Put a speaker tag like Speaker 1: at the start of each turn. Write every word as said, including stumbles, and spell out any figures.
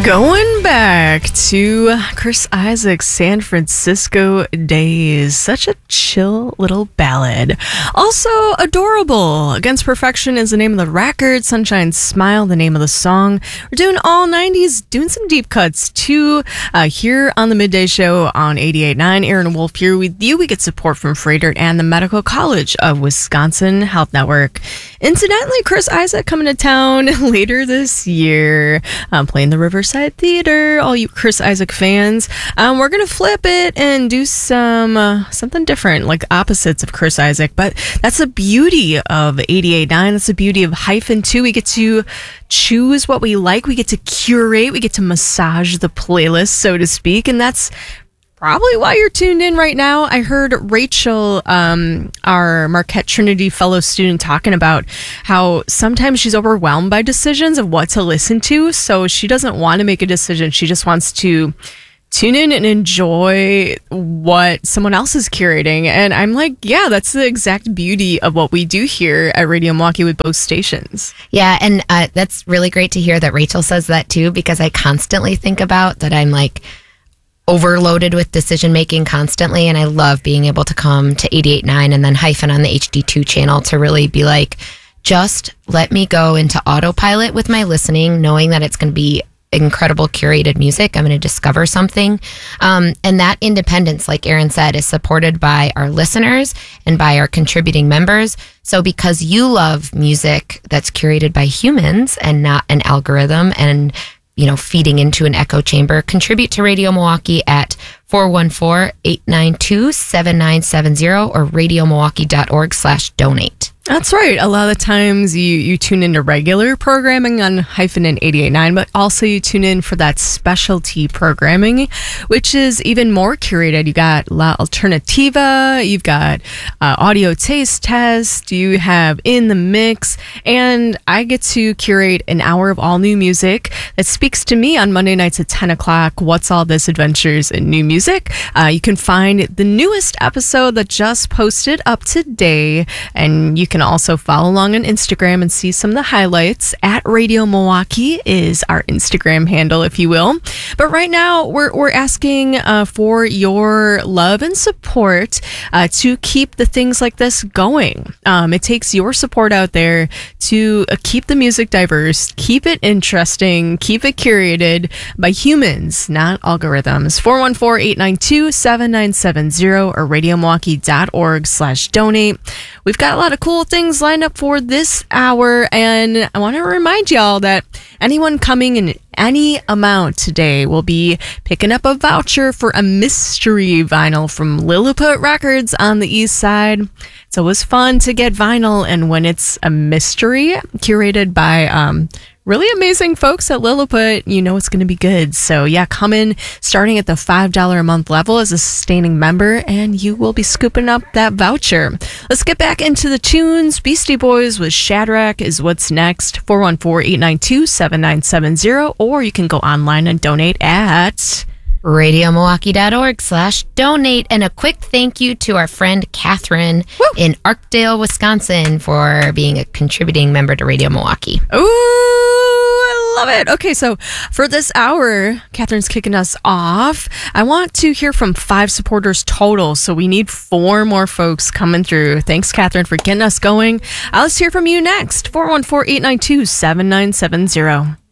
Speaker 1: Going back to Chris Isaak's San Francisco Days. Such a chill little ballad. Also adorable. Against Perfection is the name of the record. Sunshine Smile, the name of the song. We're doing all nineties, doing some deep cuts too. Uh, here on the Midday Show on eighty-eight point nine. Aaron Wolf here with you. We get support from Froedtert and the Medical College of Wisconsin Health Network. Incidentally, Chris Isaak coming to town later this year. Um, playing the Riverside Theater. All you Chris Isaak fans. Um, we're going to flip it and do some uh, something different, like opposites of Chris Isaak. But that's the beauty of eighty-eight point nine. That's the beauty of Hyphen too. We get to choose what we like. We get to curate. We get to massage the playlist, so to speak. And that's probably why you're tuned in right now. I heard Rachel, um, our Marquette Trinity fellow student, talking about how sometimes she's overwhelmed by decisions of what to listen to. So she doesn't want to make a decision. She just wants to tune in and enjoy what someone else is curating. And I'm like, yeah, that's the exact beauty of what we do here at Radio Milwaukee with both stations.
Speaker 2: Yeah, and uh, that's really great to hear that Rachel says that too, because I constantly think about that. I'm like overloaded with decision making constantly, and I love being able to come to eighty-eight point nine and then Hyphen on the H D two channel to really be like, just let me go into autopilot with my listening, knowing that it's going to be incredible curated music. I'm going to discover something. Um, and that independence, like Aaron said, is supported by our listeners and by our contributing members. So because you love music that's curated by humans and not an algorithm and, you know, feeding into an echo chamber, contribute to Radio Milwaukee at four one four, eight nine two, seven nine seven zero or radiomilwaukee.org slash donate.
Speaker 1: That's right. A lot of the times you, you tune into regular programming on Hyphen and eighty-eight point nine, but also you tune in for that specialty programming, which is even more curated. You got La Alternativa, you've got uh, Audio Taste Test, you have In the Mix, and I get to curate an hour of all new music that speaks to me on Monday nights at ten o'clock. What's All This Adventures in New Music? Uh, you can find the newest episode that just posted up today, and you can also follow along on Instagram and see some of the highlights. At Radio Milwaukee is our Instagram handle, if you will. But right now, we're we're asking uh, for your love and support uh, to keep the things like this going. Um, it takes your support out there to uh, keep the music diverse, keep it interesting, keep it curated by humans, not algorithms. four one four, eight nine two, seven nine seven zero or radiomilwaukee.org slash donate. We've got a lot of cool things lined up for this hour, and I want to remind y'all that anyone coming in any amount today will be picking up a voucher for a mystery vinyl from Lilliput Records on the east side. It's always fun to get vinyl, and when it's a mystery curated by um really amazing folks at Lilliput, you know it's going to be good. So yeah, come in starting at the five dollars a month level as a sustaining member, and you will be scooping up that voucher. Let's get back into the tunes. Beastie Boys with Shadrach is what's next. four one four, eight nine two, seven nine seven zero, or you can go online and donate at
Speaker 2: radiomilwaukee.org slash donate. And a quick thank you to our friend Catherine Woo! in Arkdale, Wisconsin for being a contributing member to Radio Milwaukee.
Speaker 1: Ooh, I love it. Okay, so for this hour, Catherine's kicking us off. I want to hear from five supporters total, so we need four more folks coming through. Thanks, Catherine, for getting us going. Uh, let's hear from you next. four one four, eight nine two, seven nine seven zero.